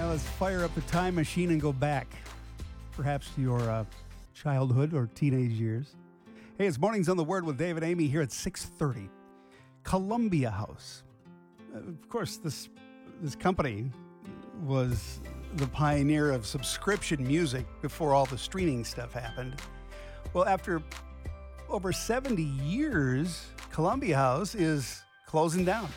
Let's fire up the time machine and go back, perhaps to your childhood or teenage years. Hey, it's Mornings on the Word with Dave and Amy here at 6:30. Columbia House. Of course, this company was the pioneer of subscription music before all the streaming stuff happened. Well, after over 70 years, Columbia House is closing down.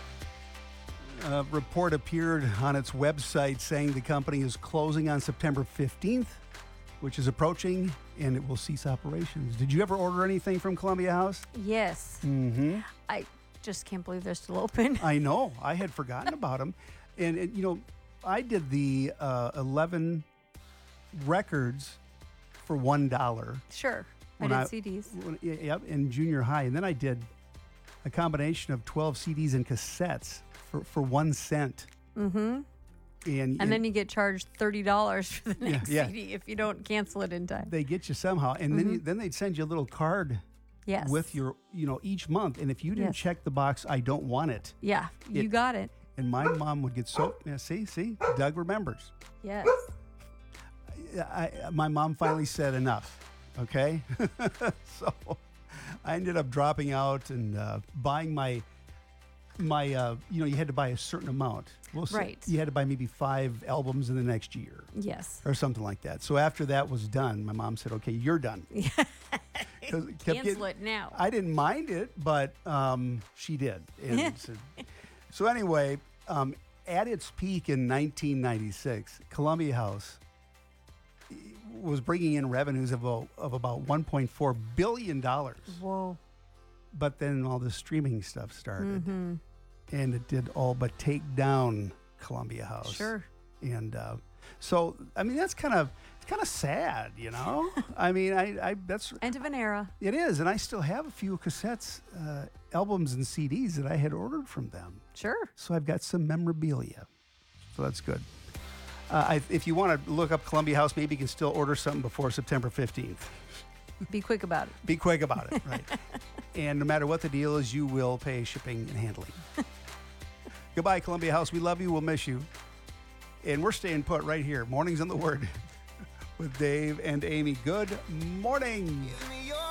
A report appeared on its website saying the company is closing on September 15th, which is approaching, and it will cease operations. Did you ever order anything from Columbia House? Yes. Mm-hmm. I just can't believe they're still open. I know. I had forgotten about them. And, I did the 11 records for $1. Sure. I When did I- CDs. Yep, in junior high. And then I did a combination of 12 CDs and cassettes for 1 cent. Mm-hmm. And then you get charged $30 for the next yeah. CD if you don't cancel it in time. they get you somehow. And then they'd send you a little card Yes. with your, each month. And if you didn't Yes. check the box, I don't want it. Yeah, you got it. And my mom would get so, see, Doug remembers. Yes. My mom finally said enough, okay? So I ended up dropping out and buying my you had to buy a certain amount. Well, Right. You had to buy maybe 5 albums in the next year Yes. or something like that. So after that was done, my mom said, okay, you're done. 'Cause it kept Cancel it now. I didn't mind it, but she did. And so anyway, at its peak in 1996, Columbia House was bringing in revenues of about $1.4 billion. Whoa. But then all the streaming stuff started. And it did all but take down Columbia House. Sure. And so, I mean, it's kind of sad, I mean, that's... End of an era. It is, and I still have a few cassettes, albums, and CDs that I had ordered from them. Sure. So I've got some memorabilia. So that's good. If you want to look up Columbia House, maybe you can still order something before September 15th. Be quick about it. Be quick about it, right? And no matter what the deal is, you will pay shipping and handling. Goodbye, Columbia House. We love you. We'll miss you. And we're staying put right here. Mornings on the Word with Dave and Amy. Good morning.